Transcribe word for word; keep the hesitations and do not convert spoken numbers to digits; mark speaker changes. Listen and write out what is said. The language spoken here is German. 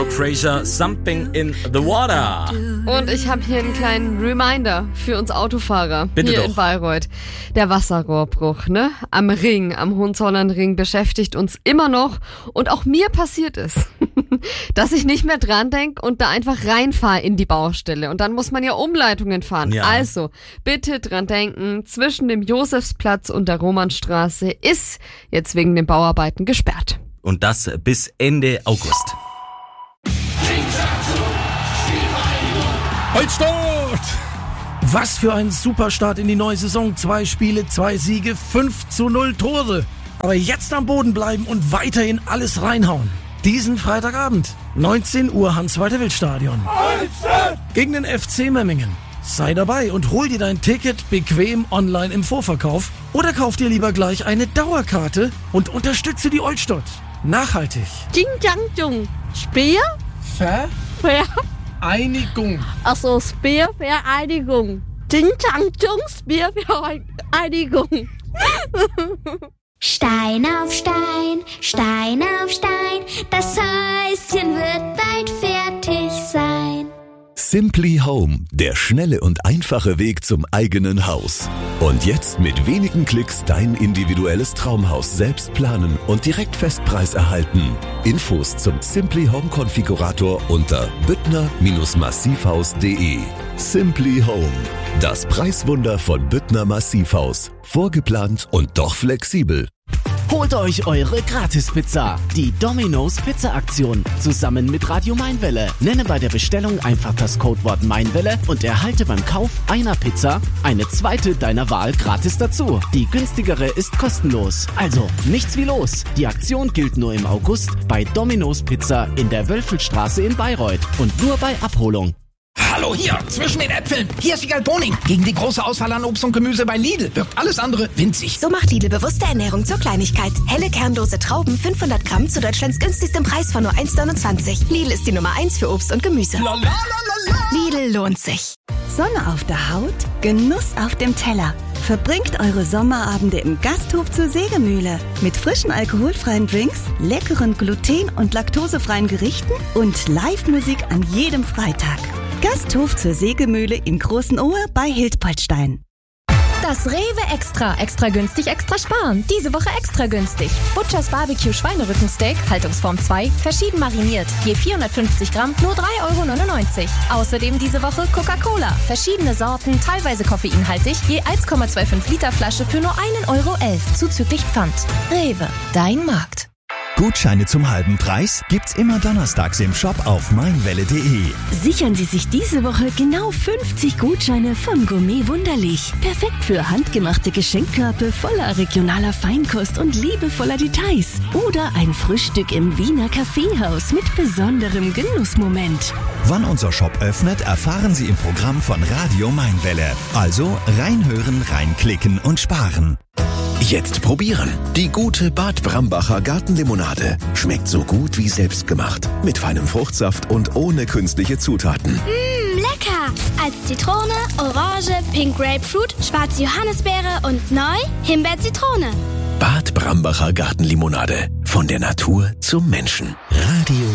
Speaker 1: Mark Fraser, Something in the Water.
Speaker 2: Und ich habe hier einen kleinen Reminder für uns Autofahrer.
Speaker 1: Bitte
Speaker 2: hier
Speaker 1: doch.
Speaker 2: in Bayreuth. Der Wasserrohrbruch, ne? Am Ring, am Hohenzollernring beschäftigt uns immer noch. Und auch mir passiert es, dass ich nicht mehr dran denke und da einfach reinfahre in die Baustelle. Und dann muss man ja Umleitungen fahren.
Speaker 1: Ja.
Speaker 2: Also, bitte dran denken, zwischen dem Josefsplatz und der Romanstraße ist jetzt wegen den Bauarbeiten gesperrt.
Speaker 1: Und das bis Ende August.
Speaker 3: Holzstadt! Was für ein Superstart in die neue Saison. Zwei Spiele, zwei Siege, fünf zu null Tore. Aber jetzt am Boden bleiben und weiterhin alles reinhauen. Diesen Freitagabend, neunzehn Uhr, Hans-Walter-Wild-Stadion. Gegen den F C Memmingen. Sei dabei und hol dir dein Ticket bequem online im Vorverkauf oder kauf dir lieber gleich eine Dauerkarte und unterstütze die Oldstadt. Nachhaltig.
Speaker 4: Jing Jang Jung. Speer?
Speaker 3: Ver?
Speaker 4: Ver?
Speaker 3: Einigung.
Speaker 4: Achso, Speer, Vereinigung. Jing Jang Jung, Speer, Vereinigung.
Speaker 5: Stein auf Stein, Stein auf Stein, das Häuschen wird bald fertig sein.
Speaker 6: Simply Home, der schnelle und einfache Weg zum eigenen Haus. Und jetzt mit wenigen Klicks dein individuelles Traumhaus selbst planen und direkt Festpreis erhalten. Infos zum Simply Home Konfigurator unter büttner Massivhaus punkt de. Simply Home, das Preiswunder von Büttner Massivhaus. Vorgeplant und doch flexibel.
Speaker 7: Holt euch eure Gratis-Pizza. Die Domino's Pizza-Aktion. Zusammen mit Radio Mainwelle. Nenne bei der Bestellung einfach das Codewort Mainwelle und erhalte beim Kauf einer Pizza eine zweite deiner Wahl gratis dazu. Die günstigere ist kostenlos. Also nichts wie los. Die Aktion gilt nur im August bei Domino's Pizza in der Wölfelstraße in Bayreuth und nur bei Abholung.
Speaker 8: Hallo hier, zwischen den Äpfeln. Hier ist Wiegald Boning. Gegen die große Auswahl an Obst und Gemüse bei Lidl wirkt alles andere winzig.
Speaker 9: So macht Lidl bewusste Ernährung zur Kleinigkeit. Helle kernlose Trauben, fünfhundert Gramm zu Deutschlands günstigstem Preis von nur eins neunundzwanzig. Lidl ist die Nummer eins für Obst und Gemüse.
Speaker 8: La, la, la, la, la.
Speaker 9: Lidl lohnt sich.
Speaker 10: Sonne auf der Haut, Genuss auf dem Teller. Verbringt eure Sommerabende im Gasthof zur Sägemühle. Mit frischen alkoholfreien Drinks, leckeren gluten- und laktosefreien Gerichten und Live-Musik an jedem Freitag. Gasthof zur Sägemühle in Großenohe bei Hildpoltstein.
Speaker 11: Das Rewe Extra. Extra günstig, extra sparen. Diese Woche extra günstig. Butchers Barbecue Schweinerückensteak, Haltungsform zwei, verschieden mariniert. Je vierhundertfünfzig Gramm, nur drei Euro neunundneunzig. Außerdem diese Woche Coca-Cola. Verschiedene Sorten, teilweise koffeinhaltig. Je eins Komma fünfundzwanzig Liter Flasche für nur ein Euro elf. Zuzüglich Pfand. Rewe, dein Markt.
Speaker 12: Gutscheine zum halben Preis gibt's immer donnerstags im Shop auf mainwelle punkt de.
Speaker 10: Sichern Sie sich diese Woche genau fünfzig Gutscheine von Gourmet Wunderlich. Perfekt für handgemachte Geschenkkörbe voller regionaler Feinkost und liebevoller Details. Oder ein Frühstück im Wiener Kaffeehaus mit besonderem Genussmoment.
Speaker 12: Wann unser Shop öffnet, erfahren Sie im Programm von Radio Mainwelle. Also reinhören, reinklicken und sparen.
Speaker 6: Jetzt probieren. Die gute Bad Brambacher Gartenlimonade. Schmeckt so gut wie selbstgemacht. Mit feinem Fruchtsaft und ohne künstliche Zutaten.
Speaker 5: Mmm, lecker! Als Zitrone, Orange, Pink Grapefruit, schwarze Johannisbeere und neu Himbeer-Zitrone.
Speaker 6: Bad Brambacher Gartenlimonade. Von der Natur zum Menschen. Radio